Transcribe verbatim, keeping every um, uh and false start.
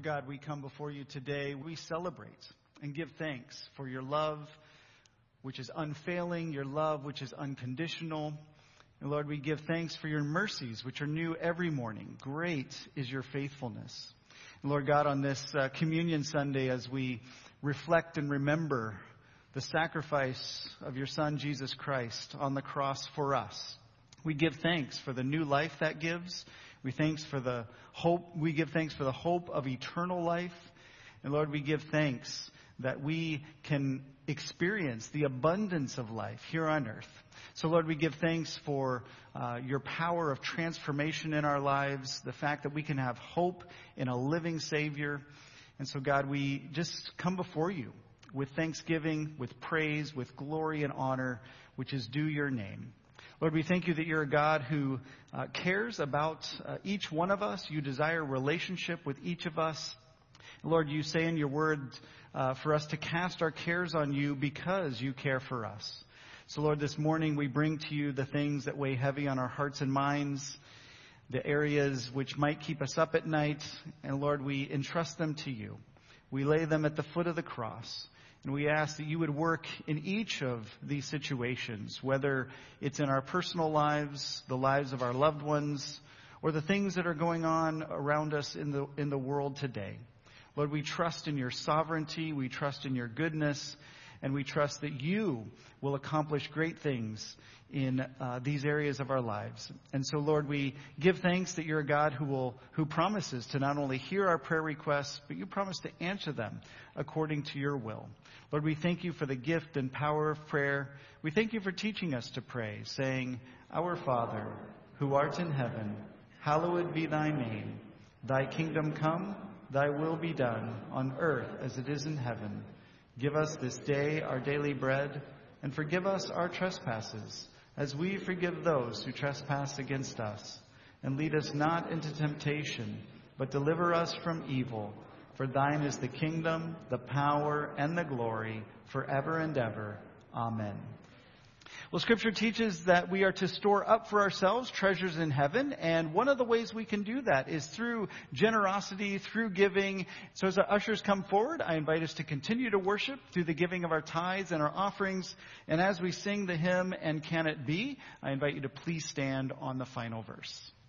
Lord God, we come before you today. We celebrate and give thanks for your love, which is unfailing, your love, which is unconditional. And Lord, we give thanks for your mercies, which are new every morning. Great is your faithfulness. And Lord God, on this uh, Communion Sunday, as we reflect and remember the sacrifice of your Son, Jesus Christ, on the cross for us, we give thanks for the new life that gives. We thanks for the hope. We give thanks for the hope of eternal life. And Lord, we give thanks that we can experience the abundance of life here on earth. So Lord, we give thanks for uh, your power of transformation in our lives, the fact that we can have hope in a living Savior. And so God, we just come before you with thanksgiving, with praise, with glory and honor, which is due your name. Lord, we thank you that you're a God who uh, cares about uh, each one of us. You desire relationship with each of us. Lord, you say in your word uh, for us to cast our cares on you because you care for us. So, Lord, this morning we bring to you the things that weigh heavy on our hearts and minds, the areas which might keep us up at night. And, Lord, we entrust them to you. We lay them at the foot of the cross. And we ask that you would work in each of these situations, whether it's in our personal lives, the lives of our loved ones, or the things that are going on around us in the in the world today. Lord, we trust in your sovereignty, we trust in your goodness, and we trust that you will accomplish great things in uh, these areas of our lives. And so, Lord, we give thanks that you're a God who will who promises to not only hear our prayer requests, but you promise to answer them according to your will. Lord, we thank you for the gift and power of prayer. We thank you for teaching us to pray, saying, Our Father, who art in heaven, hallowed be thy name. Thy kingdom come, thy will be done, on earth as it is in heaven. Give us this day our daily bread, and forgive us our trespasses, as we forgive those who trespass against us. And lead us not into temptation, but deliver us from evil. For thine is the kingdom, the power, and the glory, forever and ever. Amen. Well, Scripture teaches that we are to store up for ourselves treasures in heaven, and one of the ways we can do that is through generosity, through giving. So as our ushers come forward, I invite us to continue to worship through the giving of our tithes and our offerings. And as we sing the hymn, And Can It Be?, I invite you to please stand on the final verse.